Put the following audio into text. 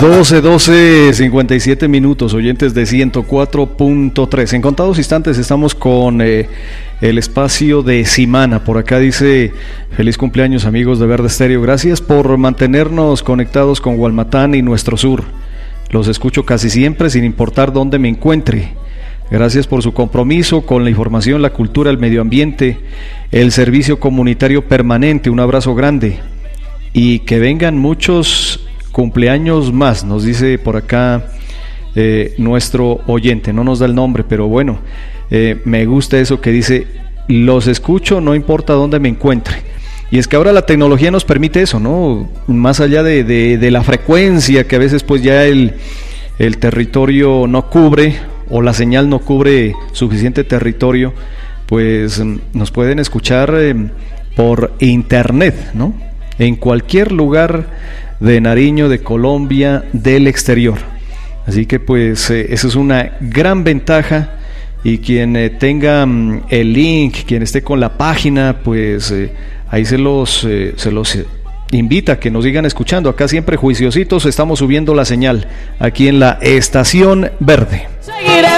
57 minutos, oyentes de 104.3. En contados instantes estamos con el espacio de Simana. Por acá dice: feliz cumpleaños, amigos de Verde Estéreo. Gracias por mantenernos conectados con Gualmatán y nuestro sur. Los escucho casi siempre sin importar dónde me encuentre. Gracias por su compromiso con la información, la cultura, el medio ambiente, el servicio comunitario permanente. Un abrazo grande y que vengan muchos cumpleaños más, nos dice por acá nuestro oyente. No nos da el nombre, pero bueno, me gusta eso que dice: los escucho no importa dónde me encuentre. Y es que ahora la tecnología nos permite eso, ¿no? Más allá de la frecuencia, que a veces pues ya el territorio no cubre, o la señal no cubre suficiente territorio, pues nos pueden escuchar por internet, ¿no? En cualquier lugar de Nariño, de Colombia, del exterior. Así que pues eso es una gran ventaja, y quien tenga el link, quien esté con la página, pues ahí se los invita a que nos sigan escuchando. Acá siempre juiciositos estamos subiendo la señal aquí en la Estación Verde.